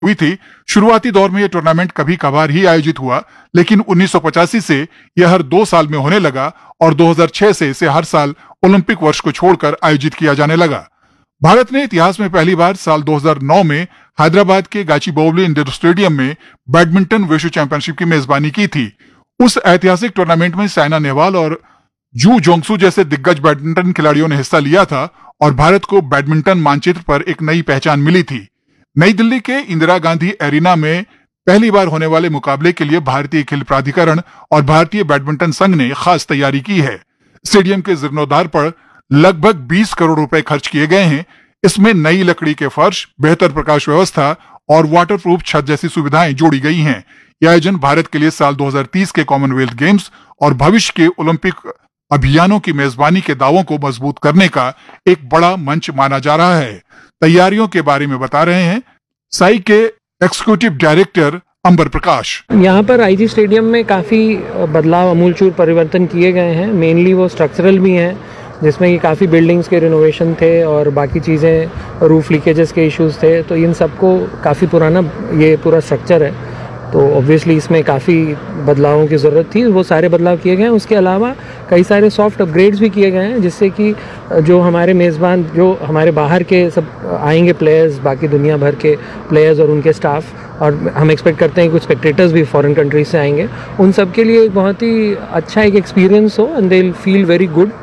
हुई थी। शुरुआती दौर में यह टूर्नामेंट कभी कभार ही आयोजित हुआ, लेकिन 1985 से यह हर 2 साल में होने लगा और 2006 से इसे हर साल ओलंपिक वर्ष को छोड़कर आयोजित किया जाने लगा। भारत ने इतिहास में पहली बार साल 2009 में हैदराबाद के गाचीबोवली इंडोर स्टेडियम में बैडमिंटन विश्व चैंपियनशिप की मेजबानी की थी। उस ऐतिहासिक टूर्नामेंट में साइना नेहवाल और जू जोंगसू जैसे दिग्गज बैडमिंटन खिलाड़ियों ने हिस्सा लिया था और भारत को बैडमिंटन मानचित्र पर एक नई पहचान मिली थी। नई दिल्ली के इंदिरा गांधी एरिना में पहली बार होने वाले मुकाबले के लिए भारतीय खेल प्राधिकरण और भारतीय बैडमिंटन संघ ने खास तैयारी की है। स्टेडियम के जीर्णोद्धार पर लगभग 20 करोड़ रुपए खर्च किए गए हैं। इसमें नई लकड़ी के फर्श, बेहतर प्रकाश व्यवस्था और वाटरप्रूफ छत जैसी सुविधाएं जोड़ी गई हैं। यह आयोजन भारत के लिए साल 2030 के कॉमनवेल्थ गेम्स और भविष्य के ओलंपिक अभियानों की मेजबानी के दावों को मजबूत करने का एक बड़ा मंच माना जा रहा है। तैयारियों के बारे में बता रहे हैं साई के एग्जीक्यूटिव डायरेक्टर अंबर प्रकाश। यहाँ पर आईजी स्टेडियम में काफ़ी बदलाव, अमूलचूल परिवर्तन किए गए हैं। मेनली वो स्ट्रक्चरल भी हैं, जिसमें कि काफ़ी बिल्डिंग्स के रिनोवेशन थे और बाकी चीज़ें, रूफ लीकेजेस के इश्यूज थे। तो इन सबको, काफ़ी पुराना ये पूरा स्ट्रक्चर है, तो ऑब्वियसली इसमें काफ़ी बदलावों की ज़रूरत थी। वो सारे बदलाव किए गए हैं। उसके अलावा कई सारे सॉफ्ट अपग्रेड्स भी किए गए हैं, जिससे कि जो हमारे मेज़बान, जो हमारे बाहर के सब आएंगे प्लेयर्स, बाकी दुनिया भर के प्लेयर्स और उनके स्टाफ, और हम एक्सपेक्ट करते हैं कि कुछ स्पेक्टेटर्स भी फॉरेन कंट्रीज से आएंगे, उन सब के लिए बहुत ही अच्छा एक एक्सपीरियंस हो and they will feel very good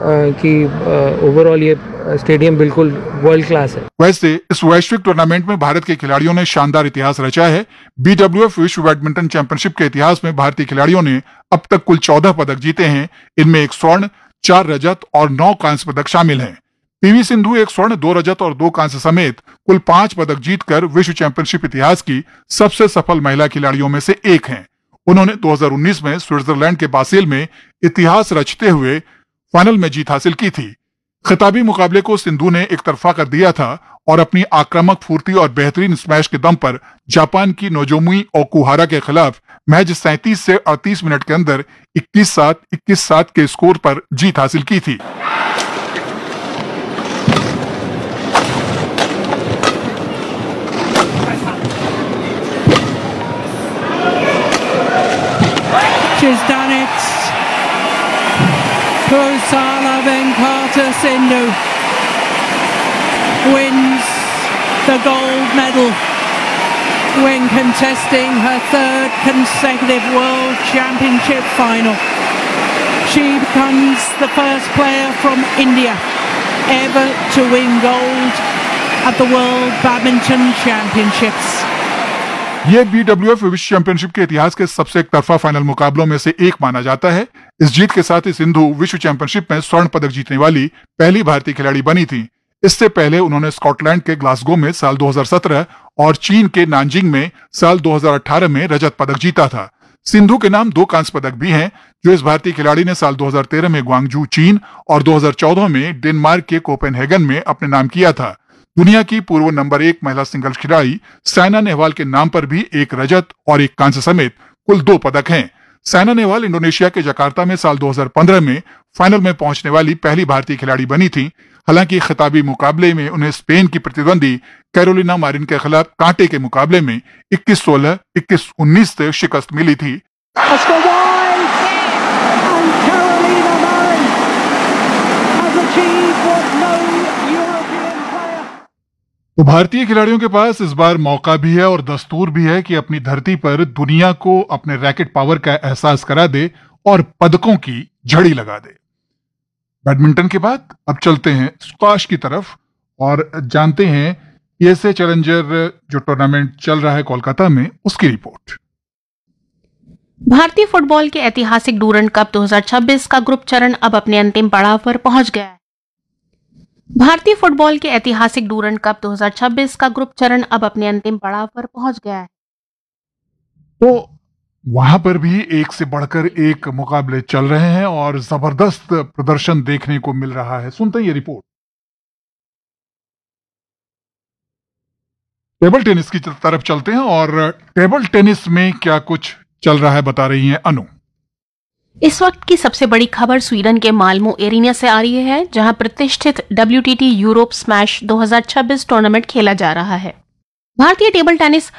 कि ओवरऑल ये स्टेडियम बिल्कुल वर्ल्ड क्लास है। वैसे इस वैश्विक टूर्नामेंट में भारत के खिलाड़ियों ने शानदार इतिहास रचा है। BWF विश्व बैडमिंटन चैंपियनशिप के इतिहास में भारतीय खिलाड़ियों ने अब तक कुल 14 पदक जीते हैं। इनमें 1 स्वर्ण, 4 रजत और 9 कांस्य पदक शामिल हैं। पीवी सिंधु 1 स्वर्ण, 2 रजत और 2 कांस्य समेत कुल 5 पदक जीतकर विश्व चैंपियनशिप इतिहास की सबसे सफल महिला खिलाड़ियों में से एक हैं। उन्होंने 2019 में स्विट्जरलैंड के बासेल में इतिहास रचते हुए फाइनल में जीत हासिल की थी। खिताबी मुकाबले को सिंधु ने एक तरफा कर दिया था और अपनी आक्रामक फुर्ती और बेहतरीन स्मैश के दम पर जापान की नोजोमी ओकुहारा के खिलाफ महज 37 से 38 मिनट के अंदर 21-7, 21-7 के स्कोर पर जीत हासिल की थी। She's done it. Pusala Venkata Sindhu wins the gold medal when contesting her 3rd consecutive World Championship final. She becomes the first player from India ever to win gold at the World Badminton Championships. ये BWF विश्व championship के इतिहास के सबसे एक तरफा final मुकाबलों में से एक माना जाता है। इस जीत के साथ ही सिंधु विश्व चैंपियनशिप में स्वर्ण पदक जीतने वाली पहली भारतीय खिलाड़ी बनी थी। इससे पहले उन्होंने स्कॉटलैंड के ग्लासगो में साल 2017 और चीन के नानजिंग में साल 2018 में रजत पदक जीता था। सिंधु के नाम 2 कांस्य पदक भी हैं, जो इस भारतीय खिलाड़ी ने साल 2013 में ग्वांगजू चीन और 2014 में डेनमार्क के कोपेनहेगन में अपने नाम किया था। दुनिया की पूर्व नंबर 1 महिला सिंगल्स खिलाड़ी साइना नेहवाल के नाम पर भी 1 रजत और 1 कांस्य समेत कुल 2 पदक हैं। साइना नेहवाल इंडोनेशिया के जकार्ता में साल 2015 में फाइनल में पहुंचने वाली पहली भारतीय खिलाड़ी बनी थी। हालांकि खिताबी मुकाबले में उन्हें स्पेन की प्रतिद्वंदी कैरोलिना मारिन के खिलाफ कांटे के मुकाबले में 21-16, 21-19 से शिकस्त मिली थी। तो भारतीय खिलाड़ियों के पास इस बार मौका भी है और दस्तूर भी है कि अपनी धरती पर दुनिया को अपने रैकेट पावर का एहसास करा दे और पदकों की झड़ी लगा दे। बैडमिंटन के बाद अब चलते हैं स्क्वैश की तरफ और जानते हैं PSA चैलेंजर जो टूर्नामेंट चल रहा है कोलकाता में, उसकी रिपोर्ट। भारतीय फुटबॉल के ऐतिहासिक डूरंड कप 2026 का ग्रुप चरण अब अपने अंतिम पड़ाव पर पहुंच गया है। भारतीय फुटबॉल के ऐतिहासिक डूरंड कप 2026 का ग्रुप चरण अब अपने अंतिम पड़ाव पर पहुंच गया है। तो वहां पर भी एक से बढ़कर एक मुकाबले चल रहे हैं और जबरदस्त प्रदर्शन देखने को मिल रहा है। सुनते हैं ये रिपोर्ट। टेबल टेनिस की तरफ चलते हैं और टेबल टेनिस में क्या कुछ चल रहा है बता रही हैं अनु। इस वक्त की सबसे बड़ी खबर स्वीडन के माल्मो एरिना से आ रही है, जहां प्रतिष्ठित WTT यूरोप स्मैश 2026 टूर्नामेंट खेला जा रहा है। भारतीय टेबल टेनिस